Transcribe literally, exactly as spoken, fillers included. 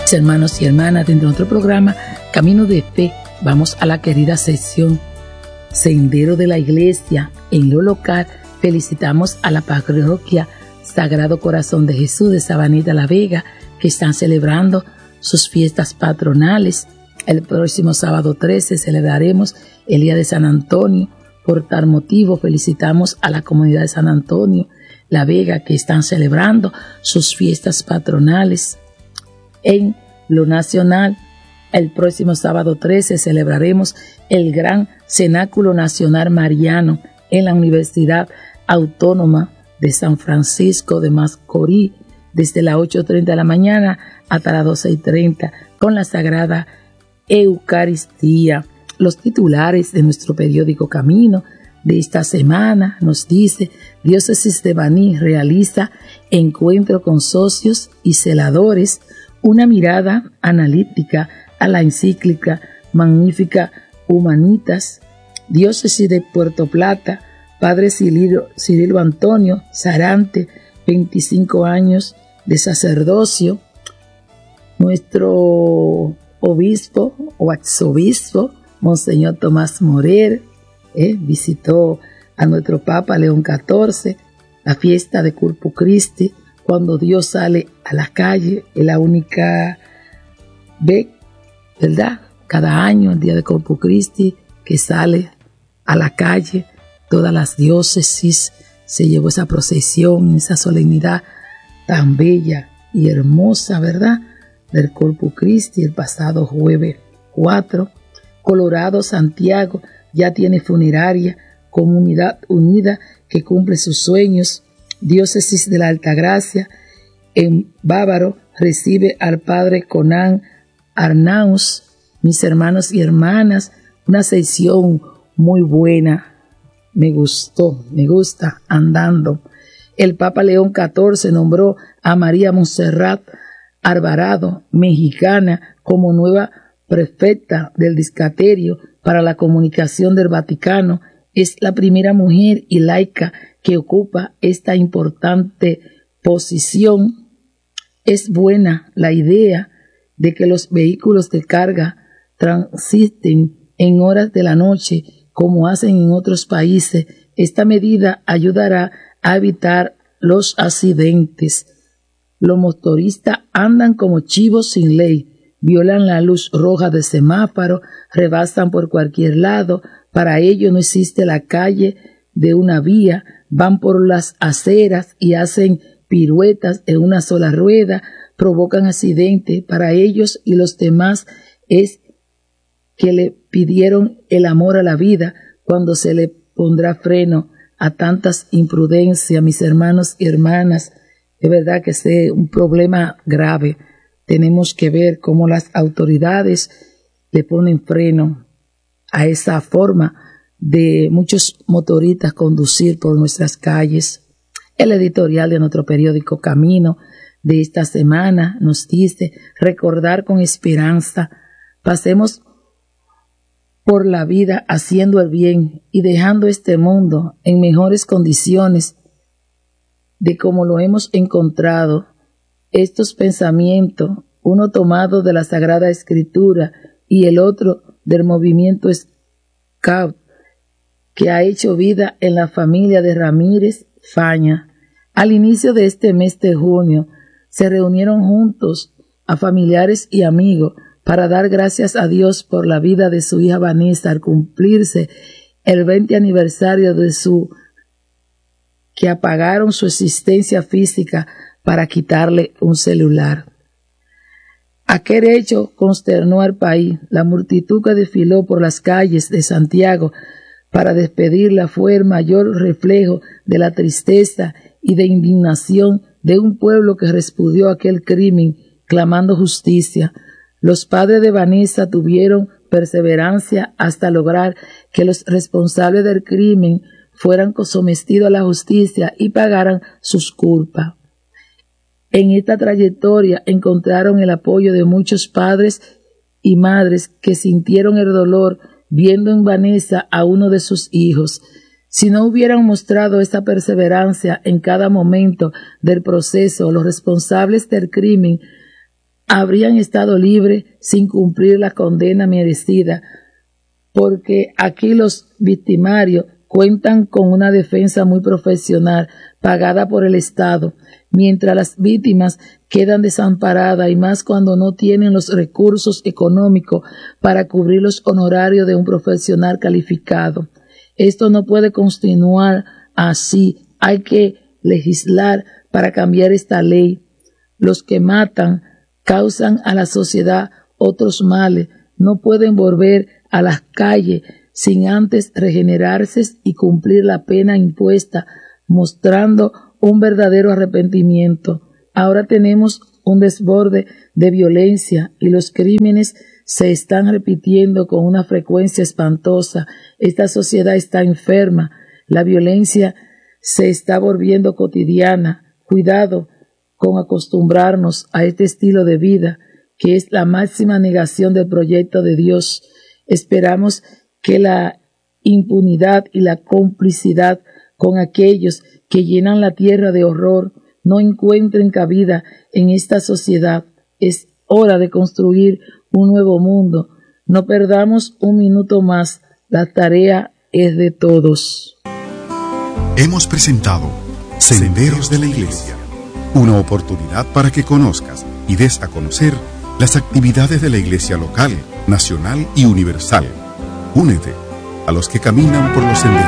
Hermanos y hermanas, dentro de otro programa Camino de Fe, vamos a la querida sección Sendero de la Iglesia. En lo local felicitamos a la parroquia Sagrado Corazón de Jesús de Sabaneta La Vega, que están celebrando sus fiestas patronales. El próximo sábado trece celebraremos el Día de San Antonio. Por tal motivo felicitamos a la comunidad de San Antonio La Vega, que están celebrando sus fiestas patronales. En lo nacional, el próximo sábado trece celebraremos el Gran Cenáculo Nacional Mariano en la Universidad Autónoma de San Francisco de Macorís, desde las ocho y treinta de la mañana hasta las doce y treinta, con la Sagrada Eucaristía. Los titulares de nuestro periódico Camino de esta semana nos dice: Diócesis de Baní realiza encuentro con socios y celadores, una mirada analítica a la encíclica Magnificat Humanitas. Diócesis de Puerto Plata, Padre Cirilo, Cirilo Antonio Sarante, veinticinco años de sacerdocio. Nuestro obispo o arzobispo, Monseñor Tomás Morer, eh, visitó a nuestro Papa León catorce, la fiesta de Corpus Christi, cuando Dios sale a la calle, es la única vez, ¿verdad? Cada año, el día de Corpus Christi, que sale a la calle, todas las diócesis se llevó esa procesión, esa solemnidad tan bella y hermosa, ¿verdad? Del Corpus Christi, el pasado jueves cuatro. Colorado, Santiago, ya tiene funeraria, comunidad unida que cumple sus sueños. Diócesis de la Altagracia, en Bávaro, recibe al padre Conan Arnaus. Mis hermanos y hermanas, una sesión muy buena, me gustó, me gusta andando. El Papa León catorce nombró a María Montserrat Alvarado, mexicana, como nueva prefecta del Discaterio para la Comunicación del Vaticano. Es la primera mujer y laica que ocupa esta importante posición. Es buena la idea de que los vehículos de carga transiten en horas de la noche, como hacen en otros países. Esta medida ayudará a evitar los accidentes. Los motoristas andan como chivos sin ley, violan la luz roja de semáforo, rebasan por cualquier lado. Para ello no existe la calle de una vía, van por las aceras y hacen piruetas en una sola rueda, provocan accidentes. Para ellos y los demás es que le pidieron el amor a la vida. Cuando se le pondrá freno a tantas imprudencias, mis hermanos y hermanas? Es verdad que es un problema grave. Tenemos que ver cómo las autoridades le ponen freno a esa forma de muchos motoristas conducir por nuestras calles. El editorial de nuestro periódico Camino de esta semana nos dice: recordar con esperanza. Pasemos por la vida haciendo el bien y dejando este mundo en mejores condiciones de como lo hemos encontrado. Estos pensamientos, uno tomado de la Sagrada Escritura y el otro del movimiento Scout, que ha hecho vida en la familia de Ramírez Faña. Al inicio de este mes de junio, se reunieron juntos a familiares y amigos para dar gracias a Dios por la vida de su hija Vanessa al cumplirse el veinte aniversario de su que apagaron su existencia física para quitarle un celular. Aquel hecho consternó al país. La multitud que desfiló por las calles de Santiago para despedirla fue el mayor reflejo de la tristeza y de indignación de un pueblo que repudió aquel crimen, clamando justicia. Los padres de Vanessa tuvieron perseverancia hasta lograr que los responsables del crimen fueran sometidos a la justicia y pagaran sus culpas. En esta trayectoria encontraron el apoyo de muchos padres y madres que sintieron el dolor viendo en Vanessa a uno de sus hijos. Si no hubieran mostrado esa perseverancia en cada momento del proceso, los responsables del crimen habrían estado libres sin cumplir la condena merecida, porque aquí los victimarios cuentan con una defensa muy profesional pagada por el Estado, mientras las víctimas quedan desamparadas y más cuando no tienen los recursos económicos para cubrir los honorarios de un profesional calificado. Esto no puede continuar así. Hay que legislar para cambiar esta ley. Los que matan causan a la sociedad otros males. No pueden volver a las calles sin antes regenerarse y cumplir la pena impuesta, mostrando un verdadero arrepentimiento. Ahora tenemos un desborde de violencia y los crímenes se están repitiendo con una frecuencia espantosa. Esta sociedad está enferma. La violencia se está volviendo cotidiana. Cuidado con acostumbrarnos a este estilo de vida, que es la máxima negación del proyecto de Dios. Esperamos que la impunidad y la complicidad con aquellos que llenan la tierra de horror no encuentren cabida en esta sociedad. Es hora de construir un nuevo mundo. No perdamos un minuto más. La tarea es de todos. Hemos presentado Senderos de la Iglesia, una oportunidad para que conozcas y des a conocer las actividades de la Iglesia local, nacional y universal. Únete a los que caminan por los senderos